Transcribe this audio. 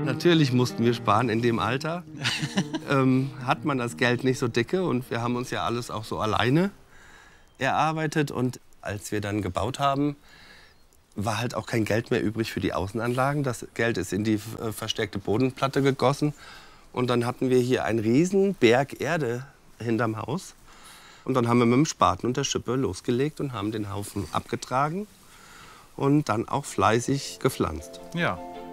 Natürlich mussten wir sparen in dem Alter. Hat man das Geld nicht so dicke und wir haben uns ja alles auch so alleine erarbeitet. Und als wir dann gebaut haben, war halt auch kein Geld mehr übrig für die Außenanlagen. Das Geld ist in die verstärkte Bodenplatte gegossen. Und dann hatten wir hier einen riesen Berg Erde hinterm Haus. Und dann haben wir mit dem Spaten und der Schippe losgelegt und haben den Haufen abgetragen und dann auch fleißig gepflanzt. Ja,